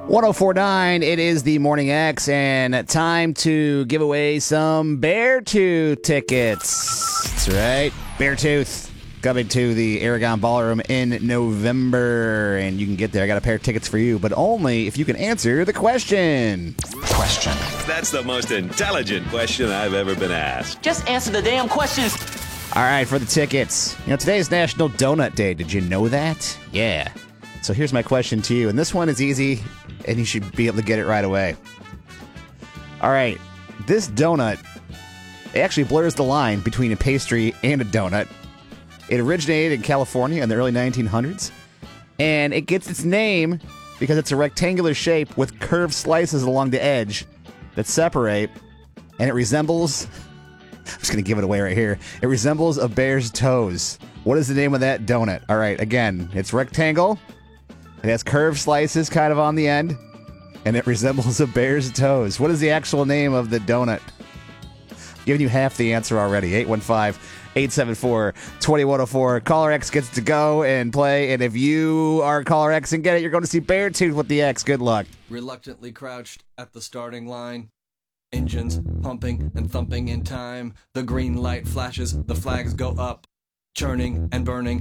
1049, it is the Morning X, and time to give away some Beartooth tickets. That's right, Beartooth coming to the Aragon Ballroom in November, and you can get there. I got a pair of tickets for you, but only if you can answer the question. Question. That's the most intelligent question I've ever been asked. Just answer the damn questions. All right, for the tickets. Today is National Donut Day. Did you know that? Yeah. So here's my question to you, and this one is easy, and you should be able to get it right away. All right, this donut, it actually blurs the line between a pastry and a donut. It originated in California in the early 1900s, and it gets its name because it's a rectangular shape with curved slices along the edge that separate, and it resembles... I'm just going to give it away right here. It resembles a bear's toes. What is the name of that donut? All right, again, it's rectangle. It has curved slices kind of on the end, and it resembles a bear's toes. What is the actual name of the donut? I'm giving you half the answer already. 815-874-2104. Caller X gets to go and play, and if you are Caller X and get it, you're going to see Beartooth with the X. Good luck. Reluctantly crouched at the starting line. Engines pumping and thumping in time. The green light flashes, the flags go up. Churning and burning